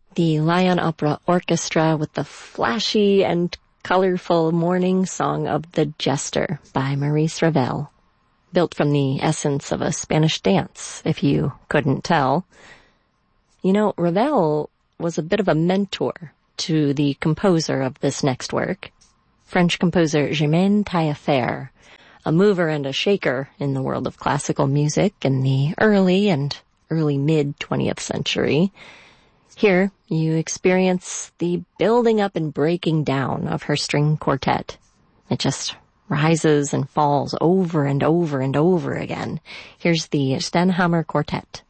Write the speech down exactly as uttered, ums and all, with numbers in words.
The Lyon Opera Orchestra with the flashy and colorful morning song of The Jester by Maurice Ravel, built from the essence of a Spanish dance, if you couldn't tell. You know, Ravel was a bit of a mentor to the composer of this next work, French composer Germaine Taillefer, a mover and a shaker in the world of classical music in the early and early mid-twentieth century. Here, you experience the building up and breaking down of her string quartet. It just rises and falls over and over and over again. Here's the Stenhammar Quartet.